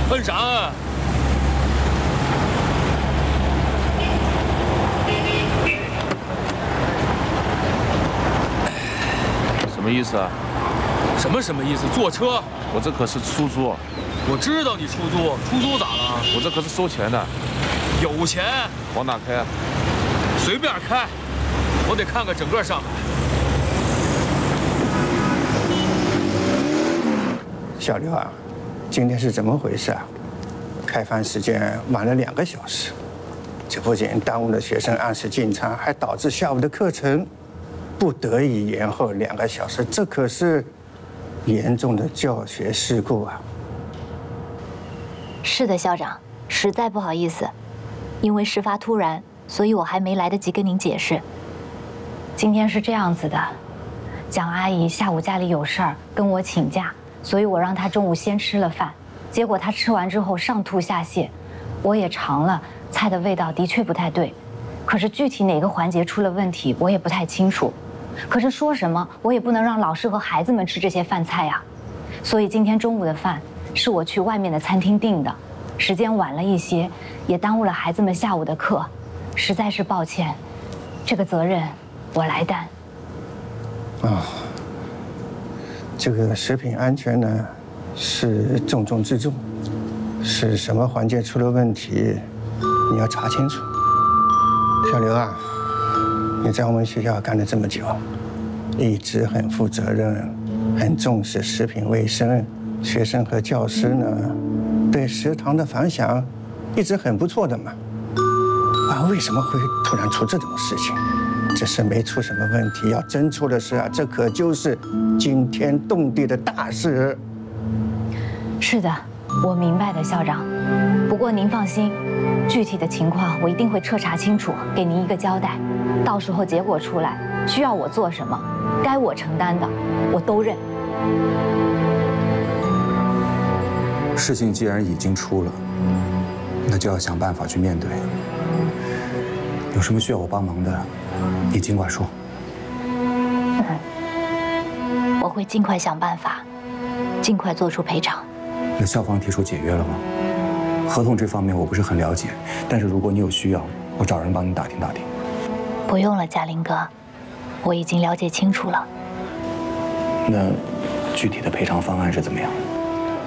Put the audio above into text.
笨啥啊？ 什么意思啊？ 什么意思？坐车？ 我这可是出租。 我知道你出租，出租咋了？ 我这可是收钱的。 有钱？ 往哪开啊？ 随便开，我得看看整个上海。 小刘啊，今天是怎么回事啊？开饭时间晚了2个小时，这不仅耽误了学生按时进餐，还导致下午的课程不得已延后2个小时，这可是严重的教学事故啊！ 是的，校长，实在不好意思，因为事发突然，所以我还没来得及跟您解释。 今天是这样子的，蒋阿姨下午家里有事儿跟我请假，所以我让她中午先吃了饭，结果她吃完之后上吐下泻，我也尝了，菜的味道的确不太对，可是具体哪个环节出了问题，我也不太清楚。可是说什么我也不能让老师和孩子们吃这些饭菜呀，所以今天中午的饭是我去外面的餐厅订的，时间晚了一些，也耽误了孩子们下午的课，实在是抱歉，这个责任我来担。 这个食品安全呢是重中之重，是什么环节出了问题，你要查清楚。小刘啊，你在我们学校干了这么久，一直很负责任，很重视食品卫生，学生和教师呢对食堂的反响一直很不错的嘛。为什么会突然出这种事情？这事没出什么问题，要真出了事啊，这可就是惊天动地的大事。 是的，我明白的，校长。不过您放心，具体的情况我一定会彻查清楚，给您一个交代。到时候结果出来，需要我做什么，该我承担的，我都认。 事情既然已经出了，那就要想办法去面对。有什么需要我帮忙的，你尽管说。 我会尽快想办法，尽快做出赔偿。 那校方提出解约了吗？合同这方面我不是很了解，但是如果你有需要，我找人帮你打听打听。 不用了，嘉林哥，我已经了解清楚了。 那具体的赔偿方案是怎么样？